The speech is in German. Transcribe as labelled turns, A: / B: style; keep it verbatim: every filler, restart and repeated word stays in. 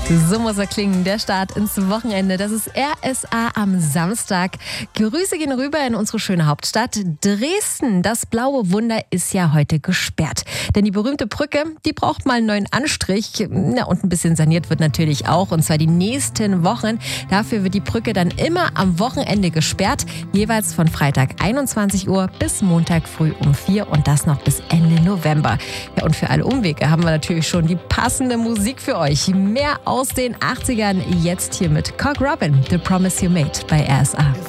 A: So muss er klingen, der Start ins Wochenende. Das ist R S A am Samstag. Grüße gehen rüber in unsere schöne Hauptstadt Dresden. Das blaue Wunder ist ja heute gesperrt. Denn die berühmte Brücke, die braucht mal einen neuen Anstrich. Ja, und ein bisschen saniert wird natürlich auch. Und zwar die nächsten Wochen. Dafür wird die Brücke dann immer am Wochenende gesperrt. Jeweils von Freitag einundzwanzig Uhr bis Montag früh um vier. Und das noch bis Ende November. Ja, und für alle Umwege haben wir natürlich schon die passende Musik für euch. Mehr aus den achtzigern jetzt hier mit Cock Robin, The Promise You Made bei R S A.